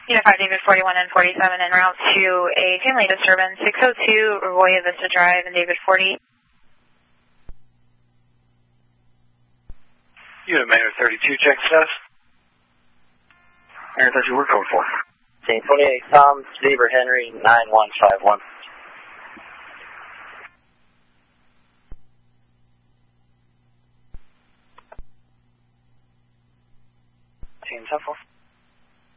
Unit 5, David 41 and 47 en route to a family disturbance, 602 Roya Vista Drive and David 40. Unit Mayor 32, check status. Mayor 32, we're code 4. Scene 28, Tom, Xavier Henry, 9151. Team 10-4.